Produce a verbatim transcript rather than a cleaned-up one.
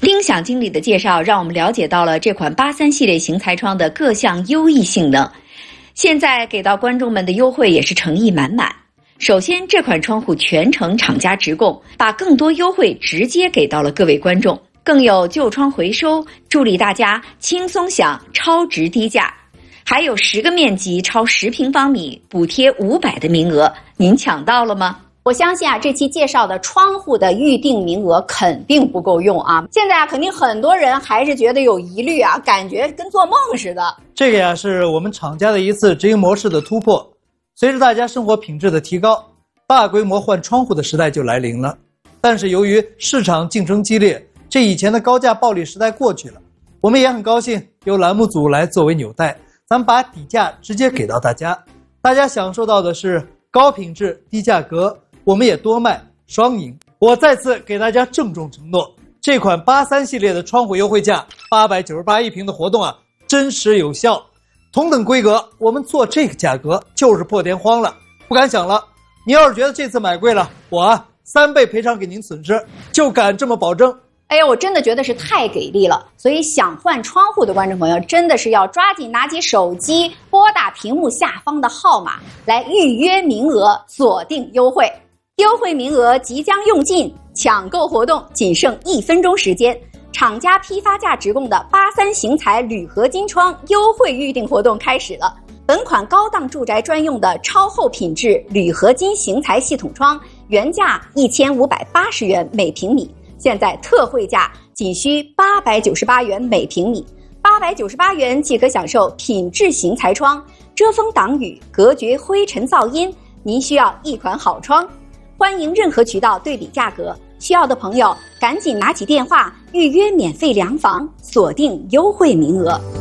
丁想经理的介绍让我们了解到了这款八三系列型材窗的各项优异性能。现在给到观众们的优惠也是诚意满满。首先，这款窗户全程厂家直供，把更多优惠直接给到了各位观众，更有旧窗回收，助力大家轻松享超值低价。还有十个面积超十平方米补贴五百的名额，您抢到了吗？ 我相信啊，这期介绍的窗户的预定名额肯定不够用啊！现在啊，肯定很多人还是觉得有疑虑啊，感觉跟做梦似的。 这个呀，是我们厂家的一次直营模式的突破。随着大家生活品质的提高，大规模换窗户的时代就来临了。但是由于市场竞争激烈，这以前的高价暴利时代过去了。我们也很高兴由栏目组来作为纽带，咱们把底价直接给到大家，大家享受到的是高品质低价格，我们也多卖双赢。我再次给大家郑重承诺，这款八三系列的窗户优惠价八百九十八一平的活动啊，真实有效。同等规格，我们做这个价格就是破天荒了，不敢想了。你要是觉得这次买贵了，我啊三倍赔偿给您损失，就敢这么保证。 哎呀，我真的觉得是太给力了，所以想换窗户的观众朋友真的是要抓紧拿起手机，拨打屏幕下方的号码来预约名额，锁定优惠。优惠名额即将用尽，抢购活动仅剩一分钟时间。厂家批发价直供的八三型材铝合金窗优惠预订活动开始了。本款高档住宅专用的超厚品质铝合金型材系统窗，原价一千五百八十元每平米，现在特惠价仅需八百九十八元每平米，八百九十八元即可享受品质型材窗，遮风挡雨，隔绝灰尘噪音。您需要一款好窗，欢迎任何渠道对比价格。需要的朋友赶紧拿起电话预约免费量房，锁定优惠名额。